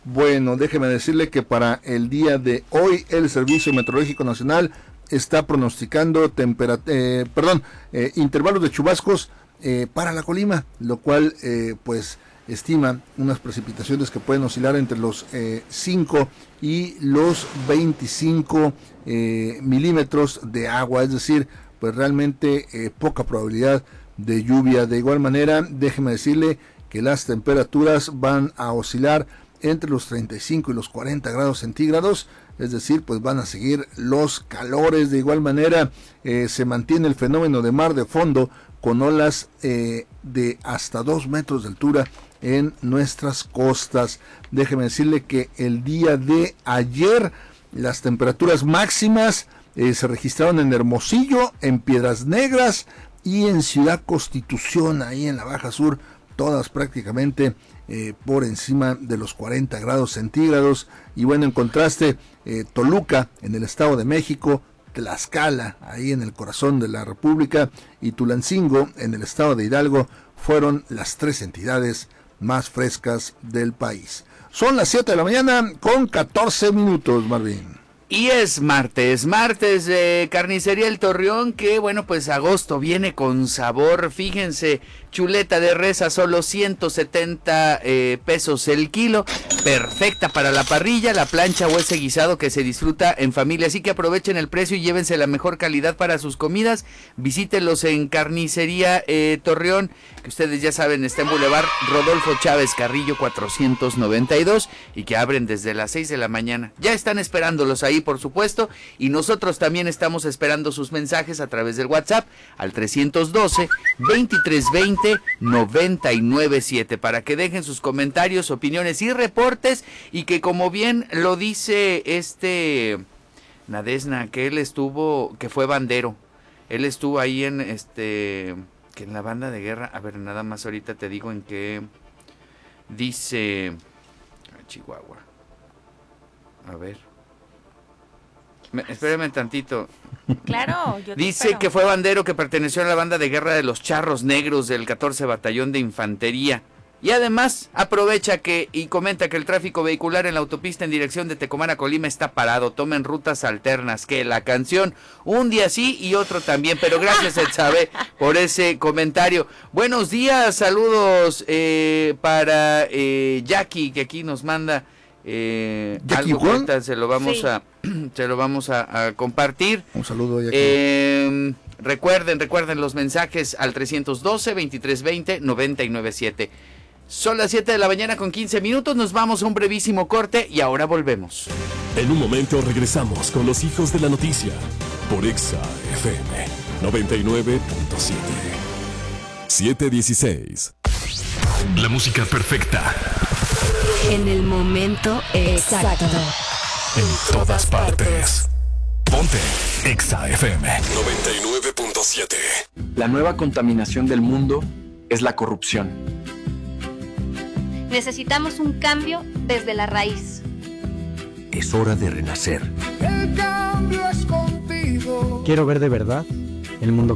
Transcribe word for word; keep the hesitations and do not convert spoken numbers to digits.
Bueno, déjeme decirle que para el día de hoy el Servicio Meteorológico Nacional está pronosticando tempera- eh, perdón, eh, intervalos de chubascos eh, para la Colima, lo cual eh, pues estima unas precipitaciones que pueden oscilar entre los eh, cinco y los veinticinco eh, milímetros de agua, es decir, pues realmente eh, poca probabilidad de lluvia. De igual manera, déjeme decirle que las temperaturas van a oscilar entre los treinta y cinco y los cuarenta grados centígrados, es decir, pues van a seguir los calores. De igual manera, eh, se mantiene el fenómeno de mar de fondo con olas eh, de hasta dos metros de altura en nuestras costas. Déjeme decirle que el día de ayer las temperaturas máximas eh, se registraron en Hermosillo, en Piedras Negras y en Ciudad Constitución, ahí en la Baja Sur, todas prácticamente eh, por encima de los cuarenta grados centígrados. Y bueno, en contraste, eh, Toluca en el Estado de México, Tlaxcala ahí en el corazón de la República y Tulancingo en el Estado de Hidalgo fueron las tres entidades más frescas del país. Son las siete de la mañana con catorce minutos, Marvin. Y es martes, martes de Carnicería El Torreón, que bueno, pues agosto viene con sabor. Fíjense, chuleta de res a solo ciento setenta eh, pesos el kilo, perfecta para la parrilla, la plancha o ese guisado que se disfruta en familia. Así que aprovechen el precio y llévense la mejor calidad para sus comidas. Visítenlos en Carnicería eh, Torreón, que ustedes ya saben, está en Boulevard Rodolfo Chávez Carrillo cuatrocientos noventa y dos, y que abren desde las seis de la mañana. Ya están esperándolos ahí, por supuesto, y nosotros también estamos esperando sus mensajes a través del WhatsApp al trescientos doce, veintitrés veinte, noventa y nueve siete para que dejen sus comentarios, opiniones y reportes, y que como bien lo dice este Nadesna, que él estuvo, que fue bandero, él estuvo ahí en este, que en la banda de guerra, a ver, nada más ahorita te digo en qué dice Chihuahua, a ver. Me, espérame tantito. Claro, yo te Dice espero. que fue bandero que perteneció a la banda de guerra de los Charros Negros del catorce Batallón de Infantería. Y además aprovecha que y comenta que el tráfico vehicular en la autopista en dirección de Tecomán a Colima está parado. Tomen rutas alternas, que la canción un día sí y otro también. Pero gracias, Etsabe, por ese comentario. Buenos días, saludos eh, para eh, Jackie, que aquí nos manda eh, algo que ahorita se lo vamos sí. a se lo vamos a, a compartir. Un saludo, Jackie. Eh, recuerden, recuerden los mensajes al trescientos doce, veintitrés veinte, noventa y nueve siete. Son las siete de la mañana con quince minutos, nos vamos a un brevísimo corte y ahora volvemos. En un momento regresamos con los hijos de la noticia por Exa F M noventa y nueve punto siete. siete dieciséis. La música perfecta. En el momento exacto. En todas partes. Ponte Exa F M noventa y nueve punto siete. La nueva contaminación del mundo es la corrupción. Necesitamos un cambio desde la raíz. Es hora de renacer. El cambio es contigo. Quiero ver de verdad el mundo